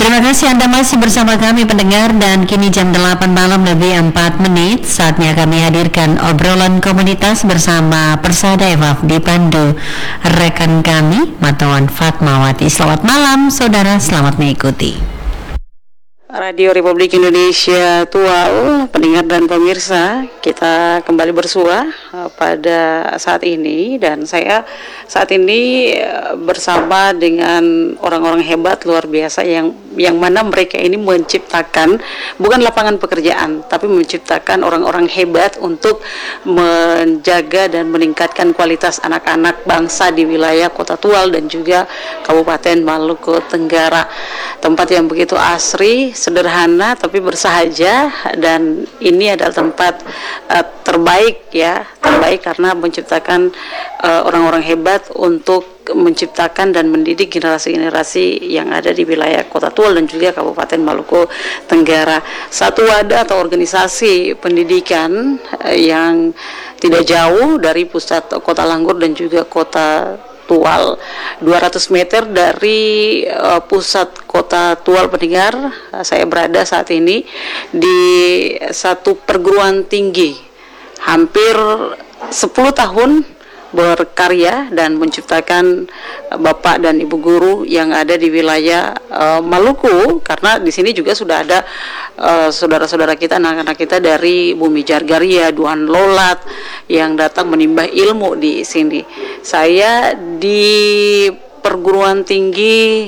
Terima kasih Anda masih bersama kami pendengar, dan kini jam 8 malam lebih 4 menit. Saatnya kami hadirkan obrolan komunitas bersama Persada EVAF dipandu rekan kami Matawan Fatmawati. Selamat malam saudara, selamat mengikuti Radio Republik Indonesia Tual, pendengar dan pemirsa. Kita kembali bersua pada saat ini, dan saya saat ini bersama dengan orang-orang hebat luar biasa yang mana mereka ini menciptakan bukan lapangan pekerjaan, tapi menciptakan orang-orang hebat untuk menjaga dan meningkatkan kualitas anak-anak bangsa di wilayah Kota Tual dan juga Kabupaten Maluku Tenggara. Tempat yang begitu asri, sederhana tapi bersahaja, dan ini adalah tempat terbaik karena menciptakan orang-orang hebat untuk menciptakan dan mendidik generasi-generasi yang ada di wilayah Kota Tual dan juga Kabupaten Maluku Tenggara. Satu wadah atau organisasi pendidikan yang tidak jauh dari pusat Kota Langgur dan juga Kota Tual, 200 meter dari pusat Kota Tual pendengar. Saya berada saat ini di satu perguruan tinggi, hampir 10 tahun berkarya dan menciptakan bapak dan ibu guru yang ada di wilayah Maluku, karena di sini juga sudah ada saudara-saudara kita, anak-anak kita dari Bumi Jargaria, Duan Lolat yang datang menimba ilmu di sini. Saya di perguruan tinggi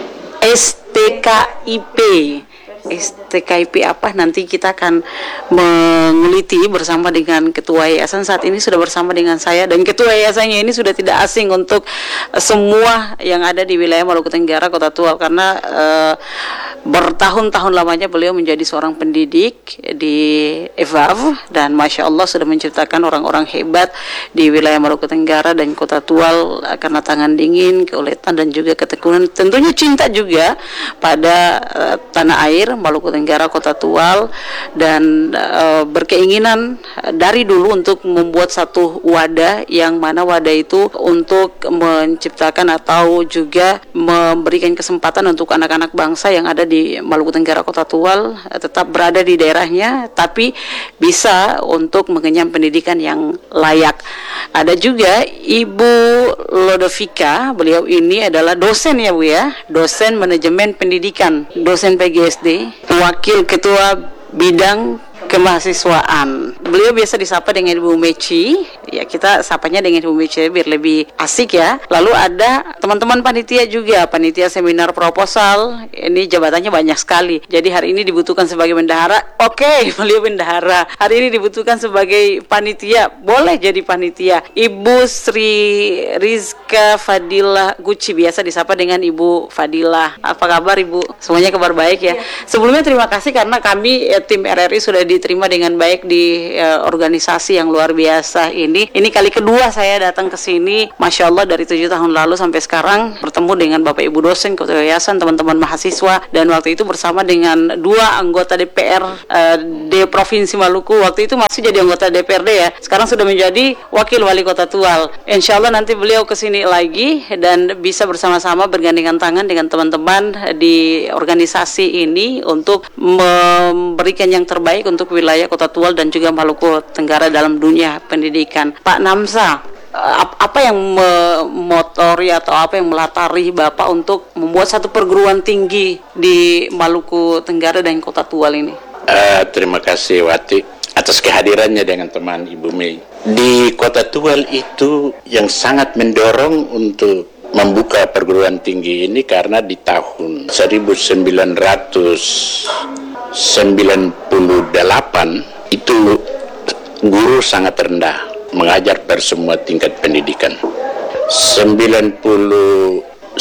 STKIP apa, nanti kita akan menguliti bersama dengan ketua yayasan. Saat ini sudah bersama dengan saya, dan ketua yayasannya ini sudah tidak asing untuk semua yang ada di wilayah Maluku Tenggara, Kota Tual, karena bertahun-tahun lamanya beliau menjadi seorang pendidik di EVAF, dan Masya Allah sudah menciptakan orang-orang hebat di wilayah Maluku Tenggara dan Kota Tual karena tangan dingin, keuletan dan juga ketekunan, tentunya cinta juga pada tanah air Maluku Tenggara, Kota Tual, dan berkeinginan dari dulu untuk membuat satu wadah, yang mana wadah itu untuk menciptakan atau juga memberikan kesempatan untuk anak-anak bangsa yang ada di Maluku Tenggara, Kota Tual tetap berada di daerahnya, tapi bisa untuk mengenyam pendidikan yang layak. Ada juga Ibu Lodovika, beliau ini adalah dosen ya Bu ya, dosen manajemen pendidikan, dosen PGSD, wakil ketua bidang kemahasiswaan. Beliau biasa disapa dengan Ibu Meci. Ya, kita sapanya dengan Ibu Meci biar lebih asik ya. Lalu ada teman-teman panitia juga, panitia seminar proposal. Ini jabatannya banyak sekali. Jadi hari ini dibutuhkan sebagai bendahara. Oke, beliau bendahara. Hari ini dibutuhkan sebagai panitia. Boleh jadi panitia. Ibu Sri Rizka Fadilah Guci, biasa disapa dengan Ibu Fadilah. Apa kabar Ibu? Semuanya kabar baik ya. Sebelumnya terima kasih karena kami tim RRI sudah diterima dengan baik di organisasi yang luar biasa ini. Ini kali kedua saya datang ke sini, Masya Allah, dari 7 tahun lalu sampai sekarang bertemu dengan Bapak Ibu dosen, ketua yayasan, teman-teman mahasiswa, dan waktu itu bersama dengan 2 anggota DPR di Provinsi Maluku. Waktu itu masih jadi anggota DPRD ya, sekarang sudah menjadi wakil wali Kota Tual. Insya Allah nanti beliau ke sini lagi dan bisa bersama-sama bergandengan tangan dengan teman-teman di organisasi ini untuk memberikan yang terbaik untuk wilayah Kota Tual dan juga Maluku Tenggara dalam dunia pendidikan. Pak Namsa, apa yang memotori atau apa yang melatari Bapak untuk membuat satu perguruan tinggi di Maluku Tenggara dan Kota Tual ini? Terima kasih Wati atas kehadirannya dengan teman Ibu Mei. Di Kota Tual itu yang sangat mendorong untuk membuka perguruan tinggi ini karena di tahun 1998 itu guru sangat rendah mengajar pada semua tingkat pendidikan. 99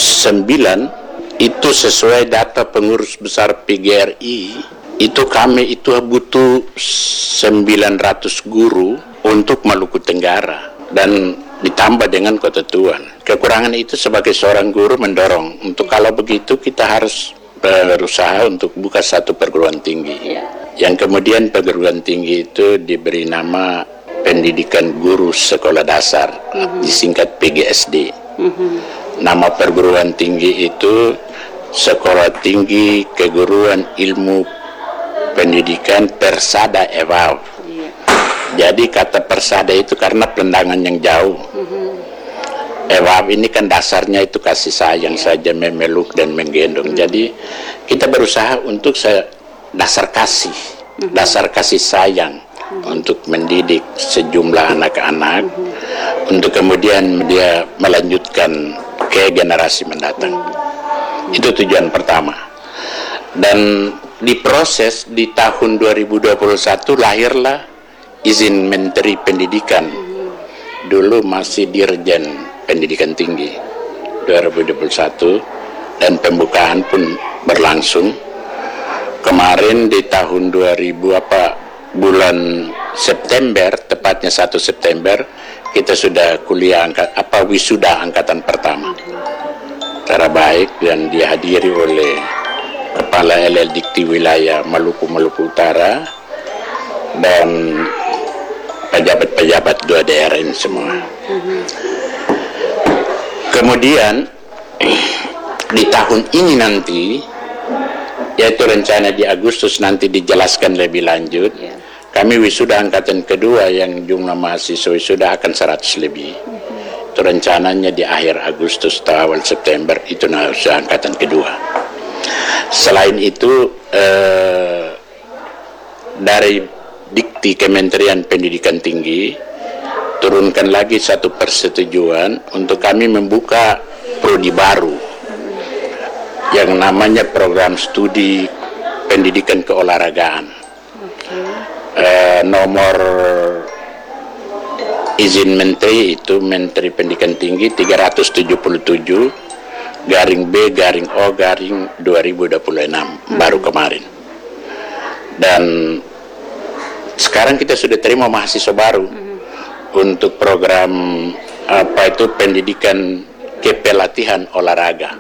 itu sesuai data pengurus besar PGRI, itu kami itu butuh 900 guru untuk Maluku Tenggara dan ditambah dengan Kota Tual. Kekurangan itu sebagai seorang guru mendorong untuk kalau begitu kita harus berusaha untuk buka satu perguruan tinggi. Yang kemudian perguruan tinggi itu diberi nama Pendidikan Guru Sekolah Dasar, disingkat PGSD. Nama perguruan tinggi itu Sekolah Tinggi Keguruan Ilmu Pendidikan Persada EVAV. Jadi kata Persada itu karena pendangan yang jauh. EVAV ini kan dasarnya itu kasih sayang saja, memeluk dan menggendong. Jadi kita berusaha untuk dasar kasih sayang untuk mendidik sejumlah anak-anak untuk kemudian dia melanjutkan ke generasi mendatang. Itu tujuan pertama. Dan diproses di tahun 2021 lahirlah izin Menteri Pendidikan. Dulu masih Dirjen Pendidikan Tinggi 2021 dan pembukaan pun berlangsung. Kemarin di tahun 2000 bulan September, tepatnya 1 September, kita sudah kuliah wisuda angkatan pertama. Cara baik dan dihadiri oleh Kepala LL Dikti Wilayah Maluku Utara dan pejabat-pejabat 2 daerah ini semua. Kemudian di tahun ini nanti, yaitu rencana di Agustus nanti dijelaskan lebih lanjut, kami wisuda angkatan kedua yang jumlah mahasiswa wisuda akan 100 lebih. Itu rencananya di akhir Agustus atau awal September, itu angkatan kedua. Selain itu dari Dikti Kementerian Pendidikan Tinggi turunkan lagi satu persetujuan untuk kami membuka prodi baru yang namanya program studi pendidikan keolahragaan. Nomor izin menteri itu Menteri Pendidikan Tinggi 377 garing B garing O garing 2026 baru kemarin. Dan sekarang kita sudah terima mahasiswa baru untuk program pendidikan kepelatihan olahraga.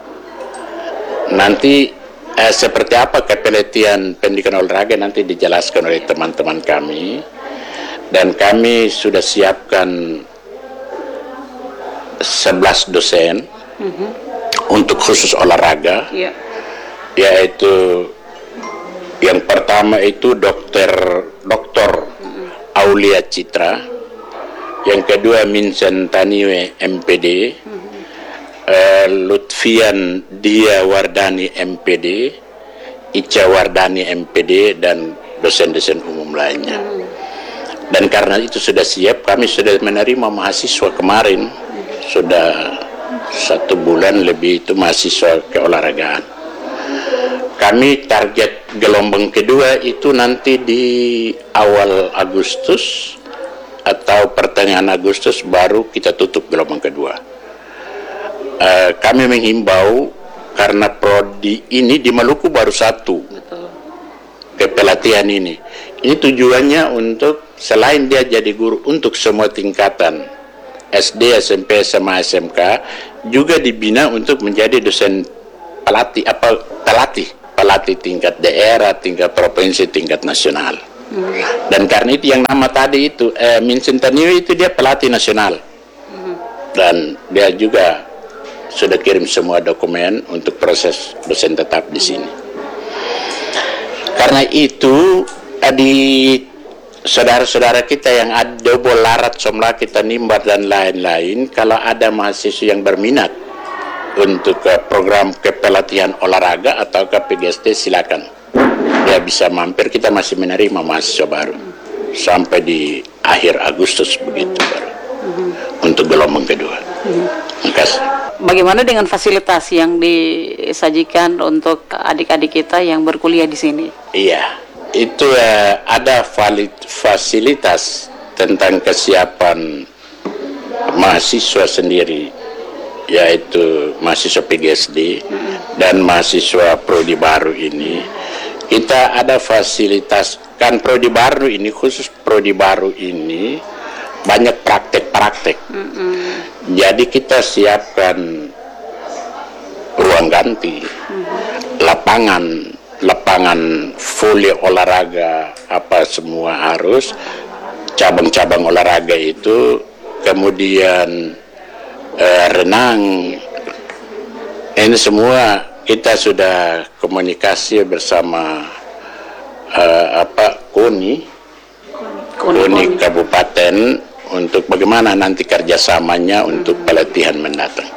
Nanti seperti apa kepelatihan pendidikan olahraga nanti dijelaskan oleh teman-teman kami, dan kami sudah siapkan 11 dosen untuk khusus olahraga, yaitu yang pertama itu Dr. Aulia Citra, yang kedua Minsen Taniwe MPD, Lutfian Dia Wardani MPD, Ica Wardani MPD, dan dosen-dosen umum lainnya. Dan karena itu sudah siap, kami sudah menerima mahasiswa kemarin, sudah 1 bulan lebih itu mahasiswa keolahragaan. Kami target gelombang kedua itu nanti di awal Agustus atau pertengahan Agustus baru kita tutup gelombang kedua. Kami menghimbau karena prodi ini di Maluku baru 1 kepelatihan ini. Ini tujuannya untuk selain dia jadi guru untuk semua tingkatan SD, SMP, sama SMK, juga dibina untuk menjadi dosen pelatih tingkat daerah, tingkat provinsi, tingkat nasional. Dan karena itu yang nama tadi itu Minsen Taniwe itu dia pelatih nasional. Dan dia juga sudah kirim semua dokumen untuk proses dosen tetap di sini. Karena itu di saudara-saudara kita yang ada double larat, somla kita nimbar dan lain-lain, kalau ada mahasiswa yang berminat untuk program kepelatihan olahraga atau ke PGSD, silakan dia bisa mampir. Kita masih menerima mahasiswa baru sampai di akhir Agustus begitu baru untuk gelombang kedua. Terima kasih. Bagaimana dengan fasilitas yang disajikan untuk adik-adik kita yang berkuliah di sini? Iya. Itu ada fasilitas tentang kesiapan mahasiswa sendiri, yaitu mahasiswa PGSD dan mahasiswa prodi baru ini. Kita ada fasilitas, kan prodi baru ini, khusus prodi baru ini banyak praktek-praktek. Jadi kita siapkan ruang ganti, lapangan full olahraga, apa semua harus cabang-cabang olahraga itu, kemudian renang, ini semua kita sudah komunikasi bersama KONI Kabupaten untuk bagaimana nanti kerjasamanya untuk pelatihan mendatang.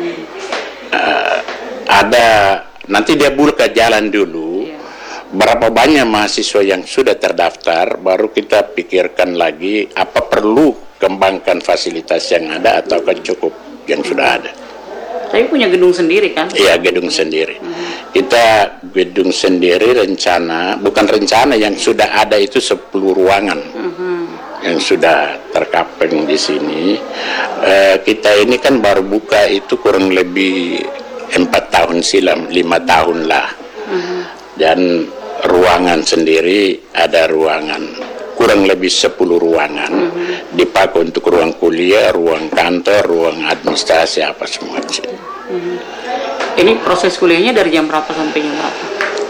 Ada nanti dia buka jalan dulu. Berapa banyak mahasiswa yang sudah terdaftar, baru kita pikirkan lagi apa perlu kembangkan fasilitas yang ada ataukah cukup yang sudah ada. Tapi punya gedung sendiri kan? Iya, gedung sendiri. Kita gedung sendiri bukan rencana yang sudah ada itu 10 ruangan yang sudah terkapeng di sini. Kita ini kan baru buka itu kurang lebih 4 tahun silam, 5 tahun lah. Dan ruangan sendiri ada ruangan kurang lebih 10 ruangan dipakai untuk ruang kuliah, ruang kantor, ruang administrasi apa semua. Ini proses kuliahnya dari jam berapa sampai jam berapa?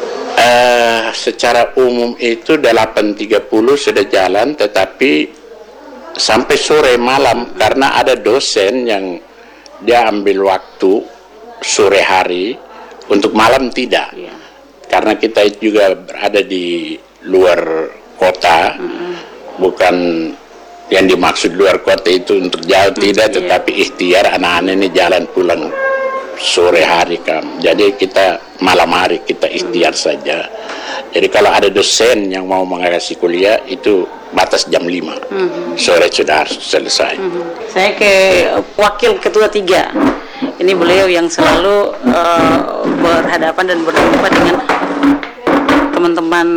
Secara umum itu 8.30 sudah jalan, tetapi sampai sore malam karena ada dosen yang dia ambil waktu sore hari, untuk malam tidak. Karena kita juga berada di luar kota, bukan yang dimaksud luar kota itu untuk jauh tidak, tetapi ikhtiar anak-anak ini jalan pulang sore hari jadi kita malam hari kita ikhtiar saja. Jadi kalau ada dosen yang mau mengawasi kuliah itu batas jam 5 sore sudah harus selesai. Saya ke wakil ketua 3. Ini beliau yang selalu berhadapan dan berjumpa dengan teman-teman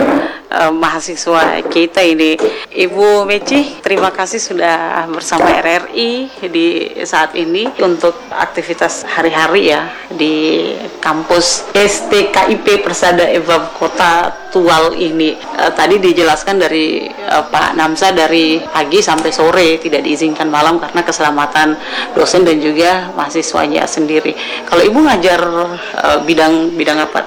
mahasiswa kita ini. Ibu Meci, terima kasih sudah bersama RRI di saat ini untuk aktivitas hari-hari ya di kampus STKIP Persada EVAV Kota Tual ini. Tadi dijelaskan dari Pak Namsa dari pagi sampai sore, tidak diizinkan malam karena keselamatan dosen dan juga mahasiswanya sendiri. Kalau Ibu ngajar bidang apa?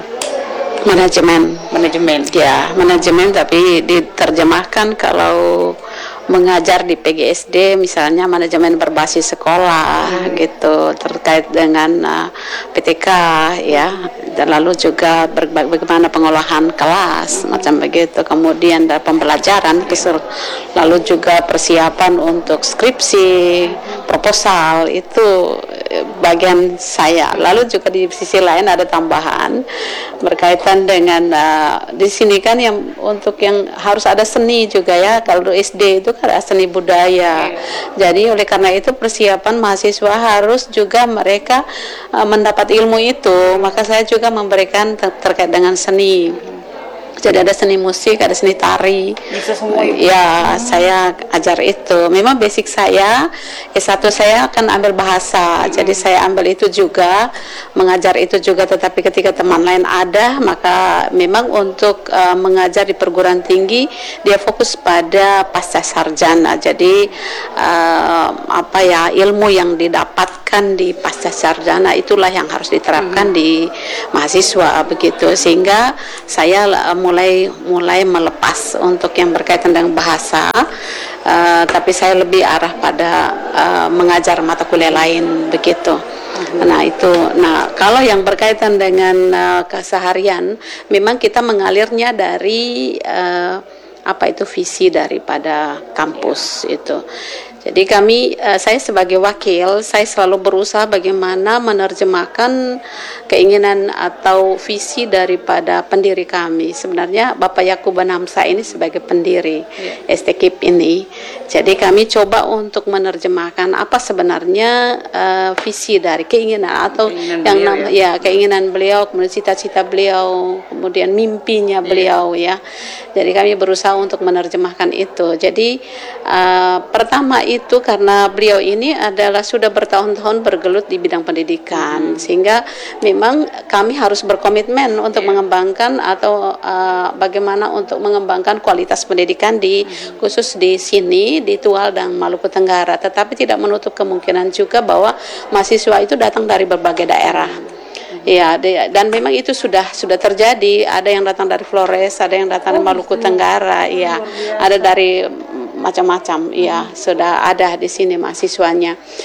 Manajemen ya, manajemen, tapi diterjemahkan kalau mengajar di PGSD misalnya manajemen berbasis sekolah gitu, terkait dengan PTK ya, dan lalu juga bagaimana pengolahan kelas macam begitu, kemudian ada pembelajaran, lalu juga persiapan untuk skripsi, proposal, itu bagian saya. Lalu juga di sisi lain ada tambahan berkaitan dengan di sini kan yang untuk yang harus ada seni juga ya, kalau SD itu kan ada seni budaya. Jadi oleh karena itu persiapan mahasiswa harus juga mereka mendapat ilmu itu, maka saya juga memberikan terkait dengan seni. Jadi ada seni musik, ada seni tari. Bisa semua ya, saya ajar itu. Memang basic saya S1 saya akan ambil bahasa. Jadi saya ambil itu juga, mengajar itu juga, tetapi ketika teman lain ada, maka memang untuk mengajar di perguruan tinggi dia fokus pada pasca sarjana. Jadi ilmu yang didapatkan di pasca sarjana itulah yang harus diterapkan di mahasiswa begitu. Sehingga saya mulai melepas untuk yang berkaitan dengan bahasa, tapi saya lebih arah pada mengajar mata kuliah lain begitu. Nah kalau yang berkaitan dengan keseharian, memang kita mengalirnya dari visi daripada kampus itu. Jadi saya sebagai wakil, saya selalu berusaha bagaimana menerjemahkan keinginan atau visi daripada pendiri kami. Sebenarnya Bapak Yakub Namsa ini sebagai pendiri STKIP ini. Jadi kami coba untuk menerjemahkan apa sebenarnya visi dari keinginan atau keinginan beliau, kemudian cita-cita beliau, kemudian mimpinya beliau ya. Jadi kami berusaha untuk menerjemahkan itu. Jadi pertama itu karena beliau ini adalah sudah bertahun-tahun bergelut di bidang pendidikan, sehingga memang kami harus berkomitmen untuk mengembangkan atau bagaimana untuk mengembangkan kualitas pendidikan khusus di sini di Tual dan Maluku Tenggara. Tetapi tidak menutup kemungkinan juga bahwa mahasiswa itu datang dari berbagai daerah. Ya, dan memang itu sudah terjadi. Ada yang datang dari Flores, ada yang datang dari Maluku Tenggara, ya, ada dari macam-macam, ya, sudah ada di sini mahasiswanya.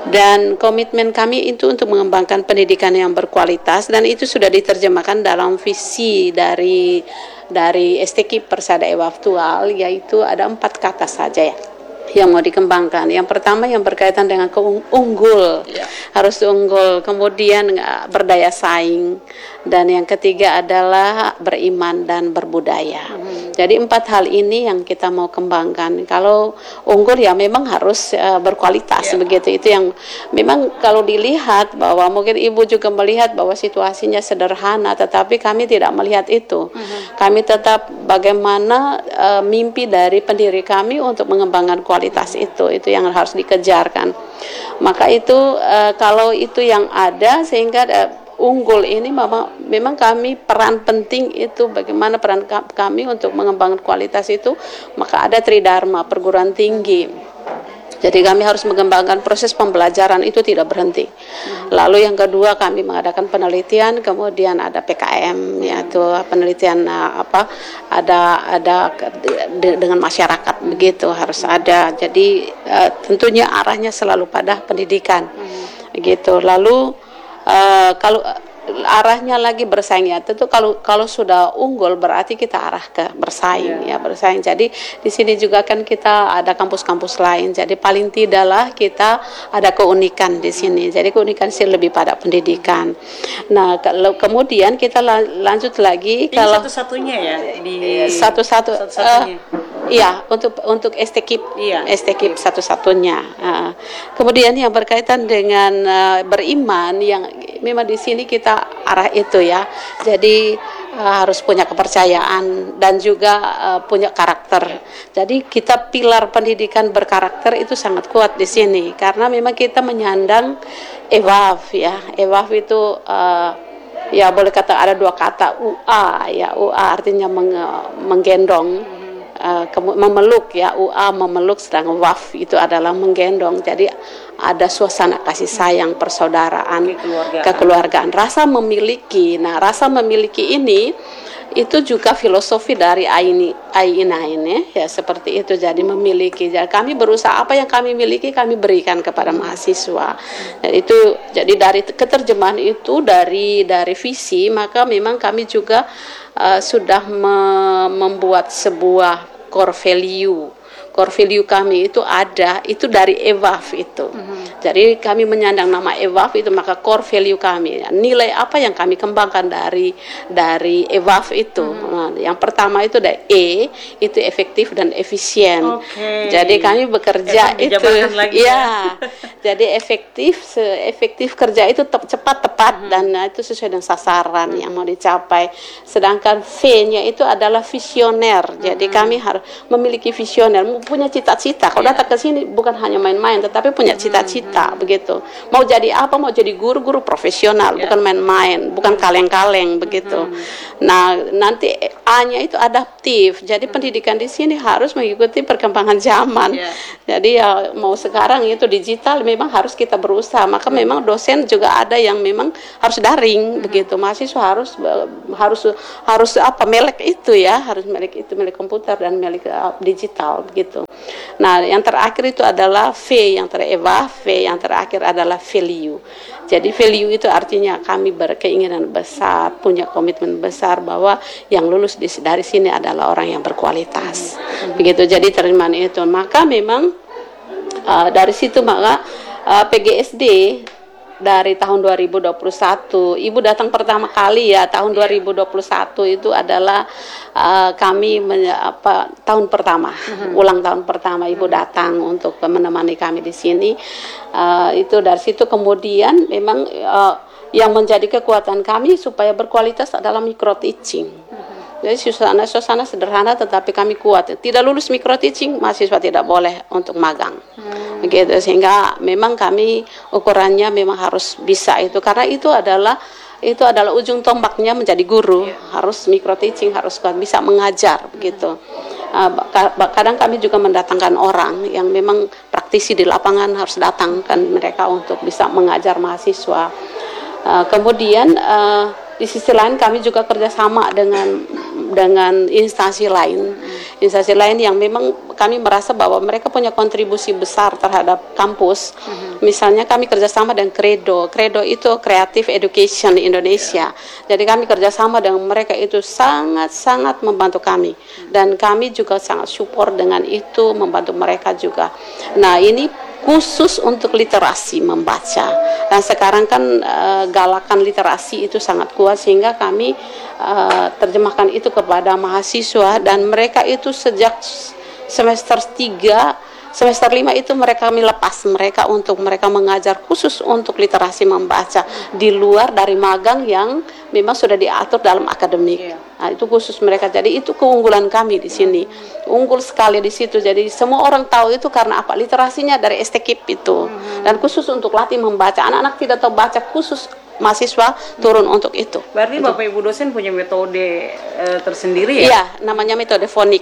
Dan komitmen kami itu untuk mengembangkan pendidikan yang berkualitas, dan itu sudah diterjemahkan dalam visi dari STQ Persada Ewaf Tual, yaitu ada 4 kata saja ya yang mau dikembangkan. Yang pertama yang berkaitan dengan unggul, harus unggul, kemudian berdaya saing, dan yang ketiga adalah beriman dan berbudaya. Jadi 4 hal ini yang kita mau kembangkan. Kalau unggul ya memang harus berkualitas begitu. Itu yang memang kalau dilihat bahwa mungkin ibu juga melihat bahwa situasinya sederhana, tetapi kami tidak melihat itu. Kami tetap bagaimana mimpi dari pendiri kami untuk mengembangkan kualitas itu yang harus dikejarkan. Maka itu kalau itu yang ada, sehingga unggul ini memang kami peran penting itu, bagaimana peran kami untuk mengembangkan kualitas itu, maka ada Tridharma perguruan tinggi. Jadi kami harus mengembangkan proses pembelajaran itu tidak berhenti. Lalu yang kedua kami mengadakan penelitian, kemudian ada PKM, yaitu penelitian ada dengan masyarakat, begitu harus ada. Jadi tentunya arahnya selalu pada pendidikan, gitu. Lalu kalau arahnya lagi bersaing, ya tentu kalau sudah unggul berarti kita arah ke bersaing, ya bersaing. Jadi di sini juga kan kita ada kampus-kampus lain, jadi paling tidaklah kita ada keunikan di sini. Jadi keunikan sih lebih pada pendidikan. Nah kalau kemudian kita lanjut lagi, Ini kalau satu-satunya ya di satu-satunya. Iya, untuk STQ, STQ satu-satunya. Kemudian yang berkaitan dengan beriman, yang memang di sini kita arah itu ya. Jadi harus punya kepercayaan dan juga punya karakter. Jadi kita pilar pendidikan berkarakter itu sangat kuat di sini, karena memang kita menyandang EWAF ya. EWAF itu ya boleh kata ada 2 kata, UA ya. UA artinya menggendong, memeluk ya, UA memeluk, sedangkan WAF itu adalah menggendong. Jadi ada suasana kasih sayang, persaudaraan, kekeluargaan, rasa memiliki. Nah, rasa memiliki ini itu juga filosofi dari AINA ini ya, seperti itu. Jadi memiliki. Jadi kami berusaha apa yang kami miliki kami berikan kepada mahasiswa. Dan itu jadi dari keterjemahan itu dari visi, maka memang kami juga sudah membuat sebuah core value kami itu ada, itu dari EWAF itu. Jadi kami menyandang nama EWAF itu, maka core value kami, nilai apa yang kami kembangkan dari EWAF itu. Nah, yang pertama itu ada E, itu efektif dan efisien. Jadi kami bekerja itu ya. Jadi efektif kerja itu cepat, tepat, dan itu sesuai dengan sasaran yang mau dicapai. Sedangkan V-nya itu adalah visioner. Jadi kami harus memiliki visioner, punya cita-cita. Kalau datang ke sini bukan hanya main-main, tetapi punya cita-cita, begitu. Mau jadi apa? Mau jadi guru profesional, bukan main-main, bukan kaleng-kaleng, begitu. Nah, nanti A-nya itu adaptif. Jadi pendidikan di sini harus mengikuti perkembangan zaman. Jadi ya mau sekarang itu digital, memang harus kita berusaha. Maka memang dosen juga ada yang memang harus daring, begitu. Mahasiswa harus melek itu ya, harus melek itu, melek komputer dan melek digital, begitu. Nah, yang terakhir itu adalah V, yang V yang terakhir adalah value. Jadi value itu artinya kami berkeinginan besar, punya komitmen besar bahwa yang lulus dari sini adalah orang yang berkualitas. Begitu, jadi terimaan itu. Maka memang dari situ maka PGSD dari tahun 2021, Ibu datang pertama kali ya tahun 2021 itu adalah kami tahun pertama, ulang tahun pertama Ibu datang untuk menemani kami di sini. Itu dari situ kemudian memang yang menjadi kekuatan kami supaya berkualitas adalah micro teaching. Jadi suasana sederhana tetapi kami kuat. Tidak lulus micro teaching, mahasiswa tidak boleh untuk magang. Begitu, sehingga memang kami ukurannya memang harus bisa itu, karena itu adalah ujung tombaknya menjadi guru. Harus micro teaching, harus bisa mengajar, begitu. Kadang kami juga mendatangkan orang yang memang praktisi di lapangan, harus datangkan mereka untuk bisa mengajar mahasiswa. Kemudian di sisi lain kami juga kerjasama dengan instansi lain yang memang kami merasa bahwa mereka punya kontribusi besar terhadap kampus. Misalnya kami kerjasama dengan Credo itu Creative Education Indonesia. Jadi kami kerjasama dengan mereka itu sangat-sangat membantu kami, dan kami juga sangat support dengan itu, membantu mereka juga. Nah, ini khusus untuk literasi membaca, dan sekarang kan galakan literasi itu sangat kuat, sehingga kami terjemahkan itu kepada mahasiswa, dan mereka itu sejak semester 3, semester 5 itu kami lepas mereka untuk mereka mengajar khusus untuk literasi membaca di luar dari magang yang memang sudah diatur dalam akademik. Nah, itu khusus mereka. Jadi itu keunggulan kami di sini. Unggul sekali di situ. Jadi semua orang tahu itu karena apa? Literasinya dari STKIP itu. Dan khusus untuk latih membaca. Anak-anak tidak tahu baca, khusus mahasiswa turun untuk itu. Berarti Bapak Ibu dosen punya metode tersendiri ya? Iya, namanya metode fonik.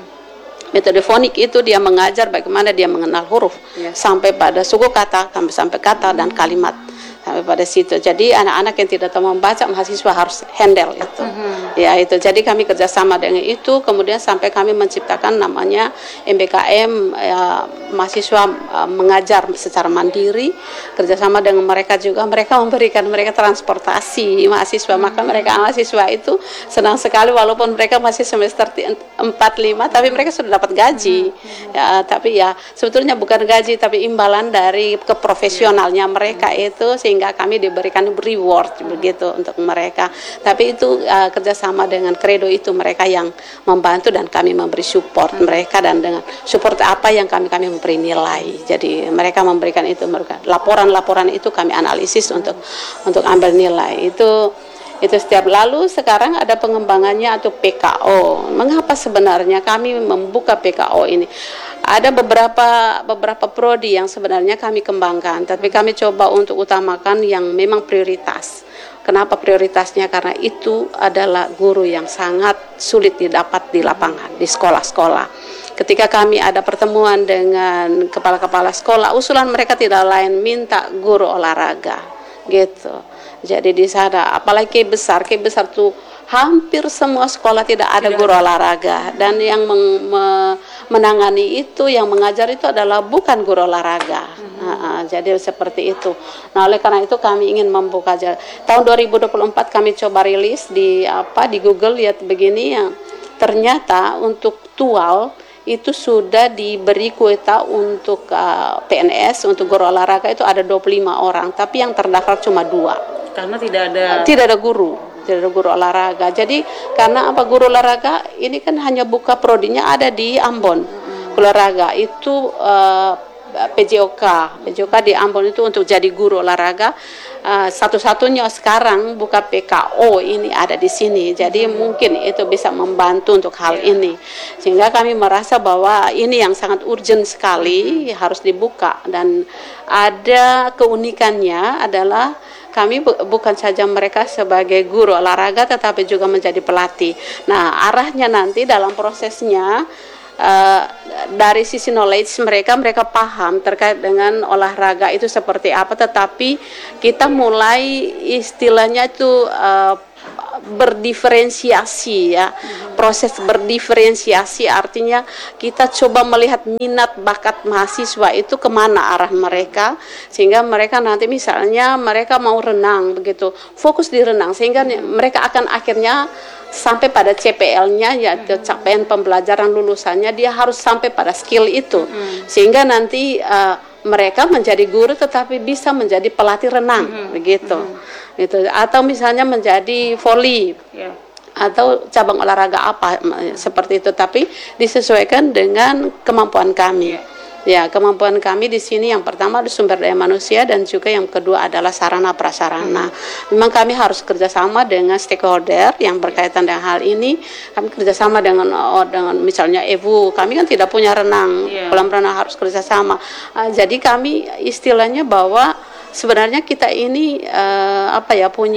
Metode fonik itu dia mengajar bagaimana dia mengenal huruf sampai pada suku kata, sampai kata dan kalimat, sampai pada situ. Jadi anak-anak yang tidak tahu membaca, mahasiswa harus handle itu. Ya itu. Jadi kami kerjasama dengan itu, kemudian sampai kami menciptakan namanya MBKM, mahasiswa mengajar secara mandiri, kerjasama dengan mereka juga. Mereka memberikan transportasi mahasiswa, maka mereka mahasiswa itu senang sekali walaupun mereka masih semester 4-5, tapi mereka sudah dapat gaji. Ya, tapi ya sebetulnya bukan gaji, tapi imbalan dari keprofesionalnya mereka itu, sehingga kami diberikan reward begitu untuk mereka. Tapi itu kerjasama dengan Credo itu mereka yang membantu, dan kami memberi support mereka, dan dengan support apa yang kami memberi nilai. Jadi mereka memberikan itu, laporan-laporan itu kami analisis untuk ambil nilai itu setiap. Lalu sekarang ada pengembangannya atau PKO. Mengapa sebenarnya kami membuka PKO ini? Ada beberapa prodi yang sebenarnya kami kembangkan, tapi kami coba untuk utamakan yang memang prioritas. Kenapa prioritasnya? Karena itu adalah guru yang sangat sulit didapat di lapangan, di sekolah-sekolah. Ketika kami ada pertemuan dengan kepala-kepala sekolah, usulan mereka tidak lain minta guru olahraga, gitu. Jadi di sana, apalagi besar tuh hampir semua sekolah tidak ada guru olahraga, dan yang menangani itu, yang mengajar itu adalah bukan guru olahraga. Jadi seperti itu. Nah, oleh karena itu kami ingin membuka tahun 2024 kami coba rilis di Google, lihat begini, yang ternyata untuk TUAL itu sudah diberi kuota untuk PNS, untuk guru olahraga itu ada 25 orang, tapi yang terdaftar cuma 2. Karena tidak ada guru olahraga. Jadi karena apa, guru olahraga ini kan hanya buka prodinya ada di Ambon. Olahraga itu PJOK di Ambon itu untuk jadi guru olahraga. Satu-satunya sekarang buka PKO ini ada di sini. Jadi mungkin itu bisa membantu untuk hal ini. Sehingga kami merasa bahwa ini yang sangat urgent sekali harus dibuka, dan ada keunikannya adalah kami bukan saja mereka sebagai guru olahraga, tetapi juga menjadi pelatih. Nah, arahnya nanti dalam prosesnya dari sisi knowledge mereka paham terkait dengan olahraga itu seperti apa, tetapi kita mulai istilahnya itu berdiferensiasi ya. Proses berdiferensiasi artinya kita coba melihat minat bakat mahasiswa itu kemana arah mereka, sehingga mereka nanti misalnya mereka mau renang begitu, fokus di renang, sehingga mereka akan akhirnya sampai pada CPL-nya, yaitu capaian pembelajaran lulusannya, dia harus sampai pada skill itu, sehingga nanti mereka menjadi guru tetapi bisa menjadi pelatih renang begitu. Gitu. Atau misalnya menjadi voli atau cabang olahraga apa seperti itu, tapi disesuaikan dengan kemampuan kami. Ya, kemampuan kami di sini yang pertama ada sumber daya manusia, dan juga yang kedua adalah sarana prasarana. Memang kami harus kerjasama dengan stakeholder yang berkaitan dengan hal ini. Kami kerjasama dengan misalnya EWU. Kami kan tidak punya renang, kolam renang, harus kerjasama. Jadi kami istilahnya bahwa sebenarnya kita ini punya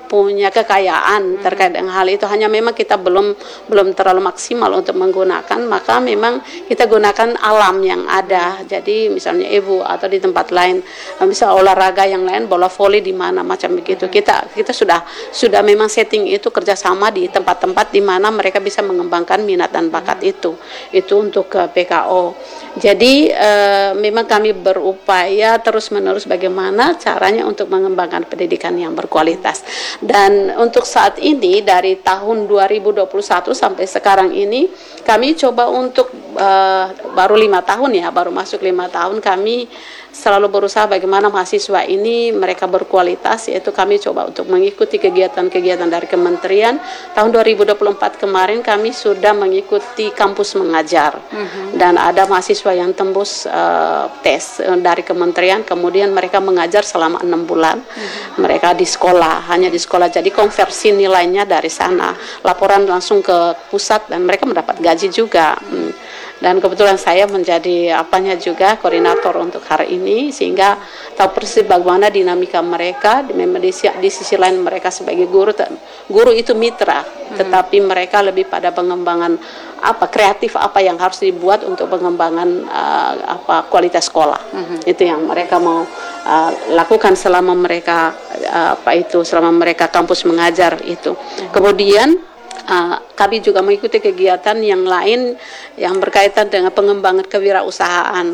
punya kekayaan terkait dengan hal itu, hanya memang kita belum terlalu maksimal untuk menggunakan, maka memang kita gunakan alam yang ada. Jadi misalnya ibu atau di tempat lain bisa olahraga yang lain, bola voli di mana macam begitu, kita sudah memang setting itu kerjasama di tempat-tempat di mana mereka bisa mengembangkan minat dan bakat itu untuk PKO. Jadi memang kami berupaya terus-menerus bagaimana caranya untuk mengembangkan pendidikan yang berkualitas. Dan untuk saat ini dari tahun 2021 sampai sekarang ini kami coba untuk baru 5 tahun ya, baru masuk 5 tahun, kami selalu berusaha bagaimana mahasiswa ini mereka berkualitas, yaitu kami coba untuk mengikuti kegiatan-kegiatan dari kementerian. Tahun 2024 kemarin kami sudah mengikuti kampus mengajar, dan ada mahasiswa yang tembus tes dari kementerian, kemudian mereka mengajar selama 6 bulan. Mereka di sekolah, hanya di sekolah, jadi konversi nilainya dari sana, laporan langsung ke pusat, dan mereka mendapat gaji juga. Dan kebetulan saya menjadi juga koordinator untuk hari ini, sehingga tahu persis bagaimana dinamika mereka. Di sisi lain mereka sebagai guru itu mitra, tetapi mereka lebih pada pengembangan kreatif apa yang harus dibuat untuk pengembangan kualitas sekolah. Itu yang mereka mau lakukan selama mereka selama mereka kampus mengajar itu. Kemudian kami juga mengikuti kegiatan yang lain yang berkaitan dengan pengembangan kewirausahaan.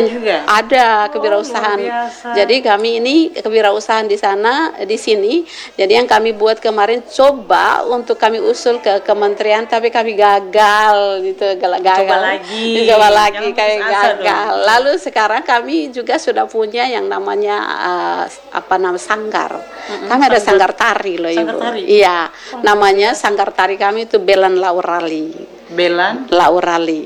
Ada kewirausahaan. Jadi kami ini kewirausahaan di sini. Jadi yang kami buat kemarin coba untuk kami usul ke kementerian, tapi kami gagal gitu, coba lagi kayak gagal. Lalu sekarang kami juga sudah punya yang namanya sanggar. Kami ada sanggar tari loh Ibu. Iya, namanya sanggar tari kami itu Belan Laurali. Laurali.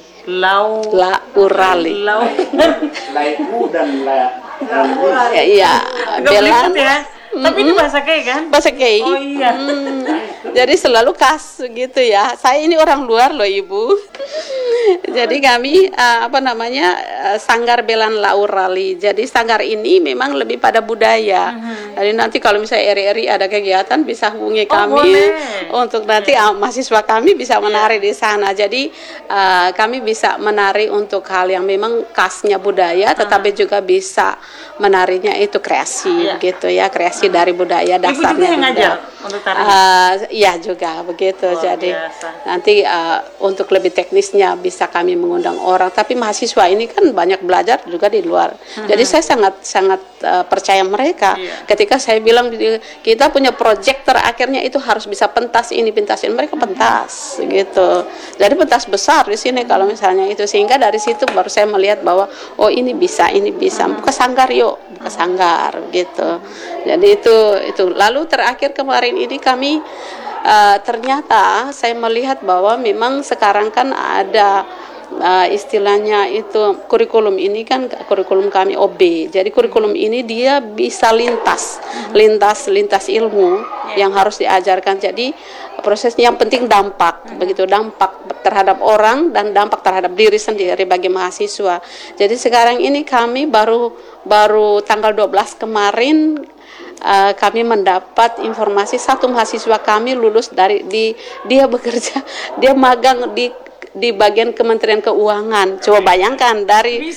Iya, Belan. Tapi ini bahasa Kei kan? Bahasa Kei. Oh iya. Jadi selalu khas gitu ya. Saya ini orang luar loh Ibu. Jadi kami Sanggar Belan Laurali. Jadi sanggar ini memang lebih pada budaya. Jadi nanti kalau misalnya eri-eri ada kegiatan bisa hubungi kami untuk nanti mahasiswa kami bisa menari di sana. Jadi kami bisa menari untuk hal yang memang khasnya budaya, tetapi juga bisa menarinya itu kreasi gitu ya, kreasi dari budaya dasarnya. Ibu juga yang ngajar untuk tari? Iya juga begitu. Jadi biasa. nanti untuk lebih teknisnya bisa kami mengundang orang, tapi mahasiswa ini kan banyak belajar juga di luar. Jadi saya sangat percaya mereka. Ketika saya bilang kita punya proyektor akhirnya itu harus bisa pentas ini, mereka pentas gitu. Jadi pentas besar di sini kalau misalnya itu, sehingga dari situ baru saya melihat bahwa ini bisa. Buka sanggar gitu. Jadi itu. Lalu terakhir kemarin ini kami ternyata saya melihat bahwa memang sekarang kan ada istilahnya itu kurikulum ini kan kurikulum kami OB. Jadi kurikulum ini dia bisa lintas ilmu yang harus diajarkan. Jadi prosesnya yang penting dampak, begitu, dampak terhadap orang dan dampak terhadap diri sendiri bagi mahasiswa. Jadi sekarang ini kami baru tanggal 12 kemarin kami mendapat informasi satu mahasiswa kami lulus dia bekerja, dia magang di bagian Kementerian Keuangan. Coba bayangkan dari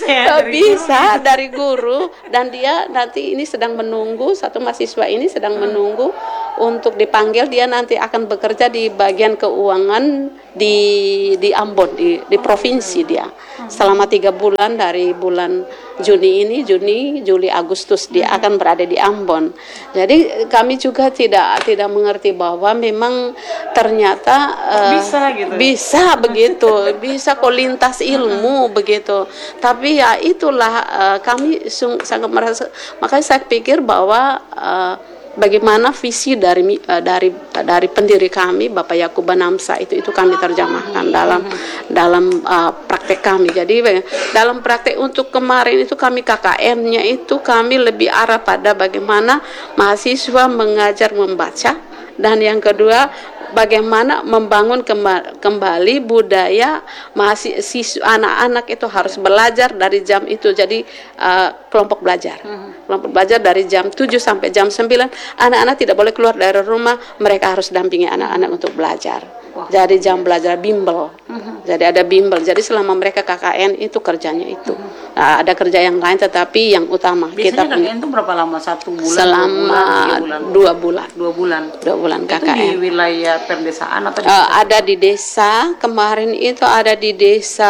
guru, dan dia nanti ini sedang menunggu, satu mahasiswa ini sedang menunggu untuk dipanggil. Dia nanti akan bekerja di bagian keuangan di Ambon, di provinsi dia selama 3 bulan, dari bulan Juni, Juli, Agustus dia akan berada di Ambon. Jadi kami juga tidak mengerti bahwa memang ternyata bisa begitu, bisa kok lintas ilmu begitu. Tapi ya itulah kami sangat merasa, makanya saya pikir bahwa bagaimana visi dari pendiri kami Bapak Yakub Banamsa itu kami terjemahkan dalam praktek kami. Jadi dalam praktek untuk kemarin itu kami KKN-nya itu kami lebih arah pada bagaimana mahasiswa mengajar membaca, dan yang kedua bagaimana membangun kembali budaya anak-anak itu harus belajar dari jam itu. Jadi kelompok belajar. Kelompok belajar dari jam 7 sampai jam 9. Anak-anak tidak boleh keluar dari rumah, mereka harus dampingi anak-anak untuk belajar. Jadi jam belajar bimbel. Jadi ada bimbel. Jadi selama mereka KKN itu kerjanya itu. Nah, ada kerja yang lain tetapi yang utama Biasanya kita punya. KKN itu berapa lama? 1 bulan? Selama 2 bulan? 2 bulan. 2 bulan Itu KKN. di wilayah perdesaan atau di Ada di desa, kemarin itu ada di desa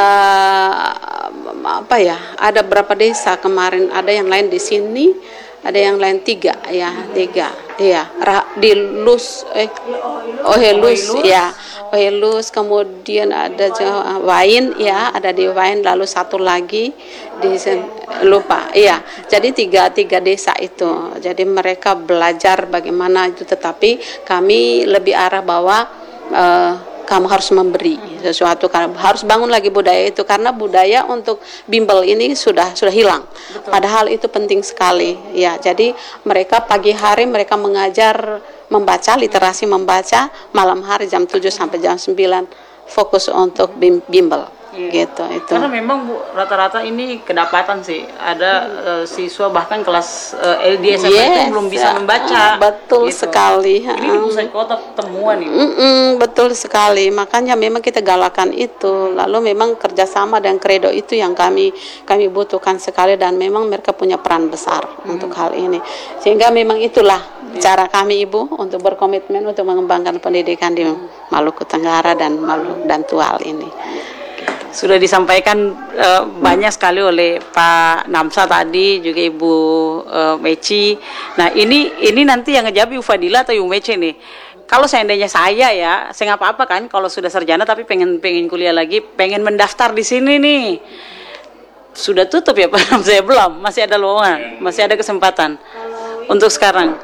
apa ya? Ada berapa desa kemarin? Ada yang lain di sini, ada yang lain 3 ya, 3. Iya, di Lus Ohelus ya. Ohelus, kemudian ada Wain ya, ada di Wain, lalu satu lagi di lupa. Iya. Jadi tiga desa itu. Jadi mereka belajar bagaimana itu, tetapi kami lebih arah bahwa kamu harus memberi sesuatu, karena harus bangun lagi budaya itu, karena budaya untuk bimbel ini sudah hilang. Betul. Padahal itu penting sekali ya. Jadi mereka pagi hari mereka mengajar membaca, literasi membaca, malam hari jam 7 sampai jam 9 fokus untuk bimbel. Gitu itu. Karena memang Bu, rata-rata ini kedapatan sih ada siswa bahkan kelas di SMP itu belum bisa membaca. Betul gitu. Sekali. Ini di pusat kota temuan ini. Betul sekali. Makanya memang kita galakan itu. Lalu memang kerjasama dan kredo itu yang kami butuhkan sekali, dan memang mereka punya peran besar untuk hal ini. Sehingga memang itulah cara kami Ibu untuk berkomitmen untuk mengembangkan pendidikan di Maluku Tenggara dan Maluku dan Tual ini. Sudah disampaikan banyak sekali oleh Pak Namsa tadi, juga Ibu Meci. Nah ini nanti yang ngejawab Ibu Fadila atau Ibu Meci nih. Kalau seandainya saya nggak apa-apa kan kalau sudah sarjana tapi pengen kuliah lagi, pengen mendaftar di sini nih. Sudah tutup ya Pak Namsa? Belum, masih ada lowongan, masih ada kesempatan untuk sekarang.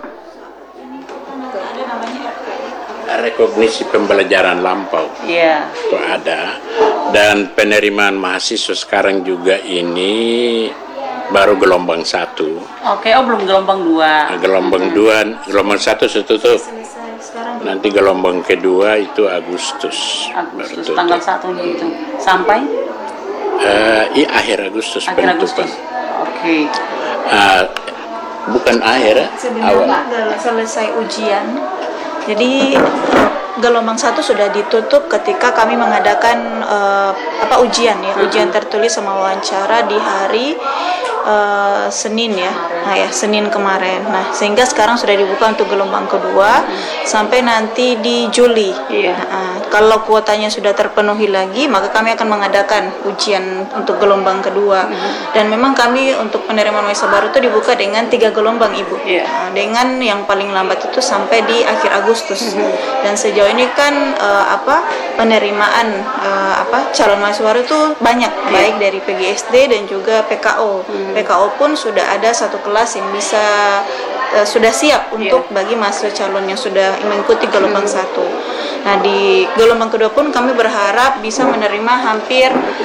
Rekognisi pembelajaran lampau itu ada, dan penerimaan mahasiswa sekarang juga ini baru gelombang 1. Oke, belum gelombang 2. Gelombang 1 sudah tutup. Nanti gelombang kedua itu Agustus tanggal 1 itu sampai akhir Agustus penutupan. Oke. Bukan akhir, awal. Selesai ujian. Jadi gelombang 1 sudah ditutup ketika kami mengadakan ujian ya, ujian tertulis sama wawancara di hari Senin ya. Nah ya, Senin kemarin. Nah, sehingga sekarang sudah dibuka untuk gelombang kedua sampai nanti di Juli. Nah, kalau kuotanya sudah terpenuhi lagi, maka kami akan mengadakan ujian untuk gelombang kedua. Dan memang kami untuk penerimaan mahasiswa baru itu dibuka dengan 3 gelombang Ibu. Nah, dengan yang paling lambat itu sampai di akhir Agustus. Dan sejauh ini kan penerimaan calon mahasiswa baru itu banyak, baik dari PGSD dan juga PKO. PKO pun sudah ada 1 kelas yang bisa sudah siap untuk bagi mahasiswa calon yang sudah mengikuti gelombang 1. Nah, di gelombang kedua pun kami berharap bisa menerima hampir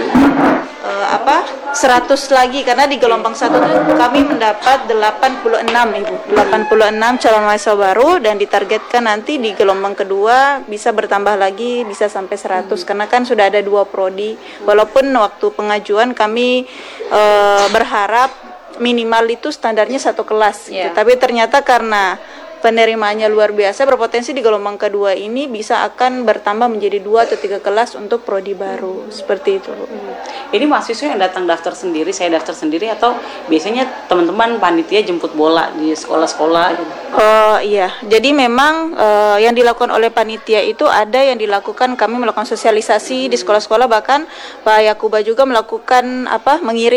100 lagi, karena di gelombang 1 itu kami mendapat 86 Ibu. 86 calon mahasiswa baru, dan ditargetkan nanti di gelombang kedua bisa bertambah lagi, bisa sampai 100 karena kan sudah ada 2 prodi. Walaupun waktu pengajuan kami berharap minimal itu standarnya 1 kelas gitu. Tapi ternyata karena penerimaannya luar biasa, berpotensi di gelombang kedua ini bisa akan bertambah menjadi 2 atau 3 kelas untuk prodi baru. Seperti itu. Ini mahasiswa yang datang daftar sendiri, saya daftar sendiri, atau biasanya teman-teman panitia jemput bola di sekolah-sekolah gitu? Iya, jadi memang yang dilakukan oleh panitia itu ada yang dilakukan, kami melakukan sosialisasi di sekolah-sekolah, bahkan Pak Yakuba juga melakukan mengirim